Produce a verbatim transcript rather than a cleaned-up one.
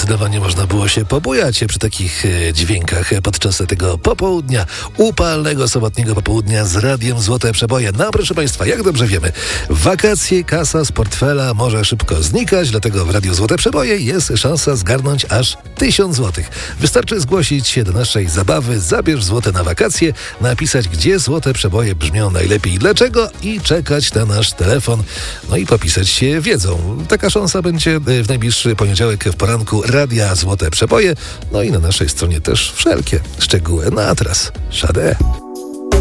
zdecydowanie można było się pobujać przy takich e, dźwiękach podczas tego popołudnia, upalnego sobotniego popołudnia z Radiem Złote Przeboje. No proszę Państwa, jak dobrze wiemy, w wakacje kasa z portfela może szybko znikać, dlatego w Radiu Złote Przeboje jest szansa zgarnąć aż tysiąc złotych. Wystarczy zgłosić się do naszej zabawy Zabierz złote na wakacje, napisać, gdzie Złote Przeboje brzmią najlepiej i dlaczego i czekać na nasz telefon, no i popisać się wiedzą. Taka szansa będzie w najbliższy poniedziałek w poranku Radia Złote Przeboje, no i na naszej stronie też wszelkie szczegóły. No a teraz Sade.